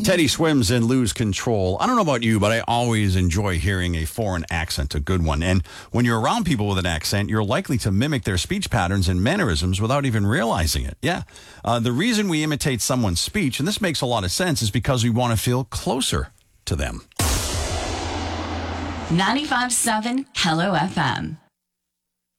Teddy Swims and Lose Control. I don't know about you, but I always enjoy hearing a foreign accent, a good one. And when you're around people with an accent, you're likely to mimic their speech patterns and mannerisms without even realizing it. Yeah. The reason we imitate someone's speech, and this makes a lot of sense, is because we want to feel closer to them. 95.7 Hello FM.